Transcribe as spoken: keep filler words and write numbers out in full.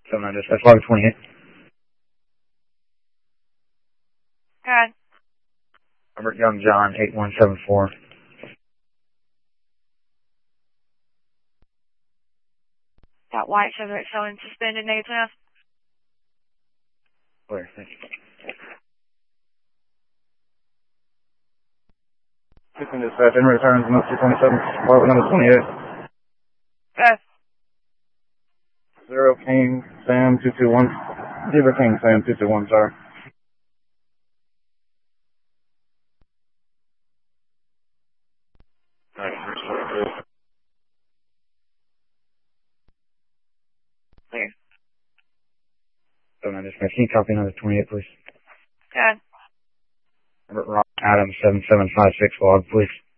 seven nine dispatch, log twenty-eight. Good. Robert Young John, eight one seven four. That white Chevrolet showing suspended negative. Clear, thank you. fifteen dispatch, in returns, number two twenty-seven, log number twenty-eight. Good. Zero King Sam two two one. Zero King Sam two two one, sorry. Clear. seven nine dispatch, can you copy another twenty-eight, please? Good. Robert Ron Adams, seven seven five six, log, please.